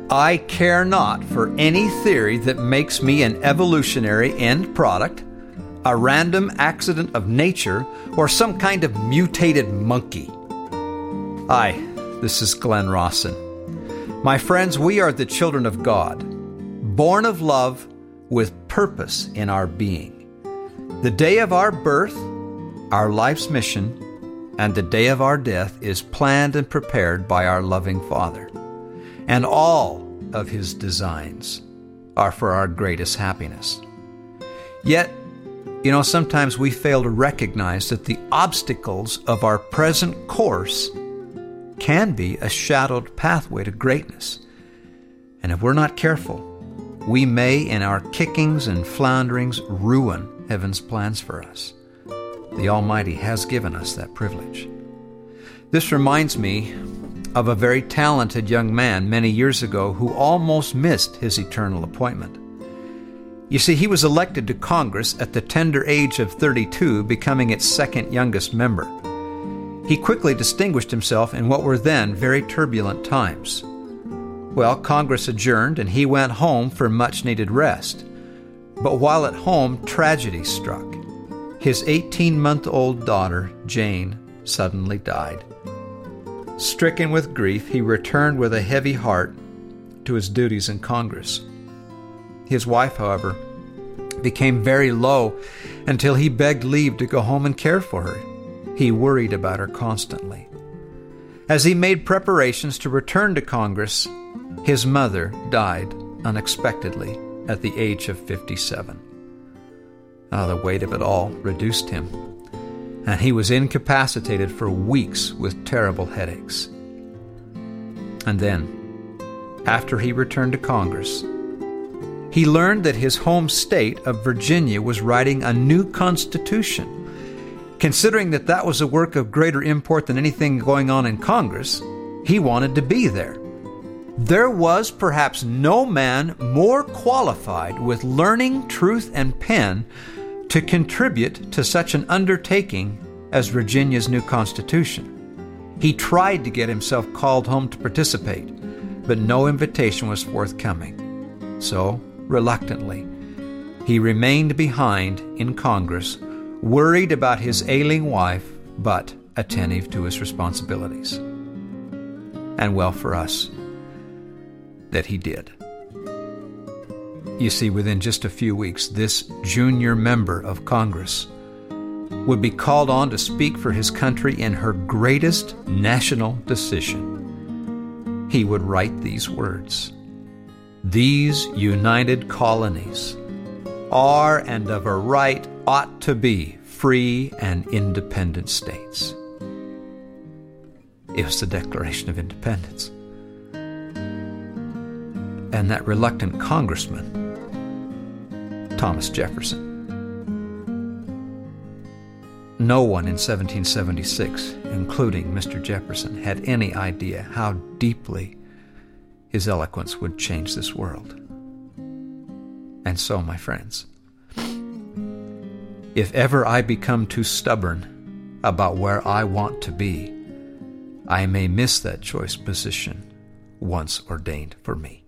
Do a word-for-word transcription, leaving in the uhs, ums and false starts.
I care not for any theory that makes me an evolutionary end product, a random accident of nature, or some kind of mutated monkey. Hi, this is Glenn Rawson. My friends, we are the children of God, born of love with purpose in our being. The day of our birth, our life's mission, and the day of our death is planned and prepared by our loving Father. And all of His designs are for our greatest happiness. Yet, you know, sometimes we fail to recognize that the obstacles of our present course can be a shadowed pathway to greatness. And if we're not careful, we may, in our kickings and flounderings, ruin heaven's plans for us. The Almighty has given us that privilege. This reminds me of a very talented young man many years ago who almost missed his eternal appointment. You see, he was elected to Congress at the tender age of thirty-two, becoming its second youngest member. He quickly distinguished himself in what were then very turbulent times. Well, Congress adjourned and he went home for much-needed rest. But while at home, tragedy struck. His eighteen-month-old daughter, Jane, suddenly died. Stricken with grief, he returned with a heavy heart to his duties in Congress. His wife, however, became very low until he begged leave to go home and care for her. He worried about her constantly. As he made preparations to return to Congress, his mother died unexpectedly at the age of fifty-seven. Oh, the weight of it all reduced him, and he was incapacitated for weeks with terrible headaches. And then, after he returned to Congress, he learned that his home state of Virginia was writing a new constitution. Considering that that was a work of greater import than anything going on in Congress, he wanted to be there. There was perhaps no man more qualified with learning, truth, and pen to contribute to such an undertaking as Virginia's new constitution. He tried to get himself called home to participate, but no invitation was forthcoming. So, reluctantly, he remained behind in Congress, worried about his ailing wife, but attentive to his responsibilities. And well for us that he did. You see, within just a few weeks, this junior member of Congress would be called on to speak for his country in her greatest national decision. He would write these words: "These united colonies are and of a right ought to be free and independent states." It was the Declaration of Independence. And that reluctant congressman, Thomas Jefferson. No one in seventeen seventy-six, including Mister Jefferson, had any idea how deeply his eloquence would change this world. And so, my friends, if ever I become too stubborn about where I want to be, I may miss that choice position once ordained for me.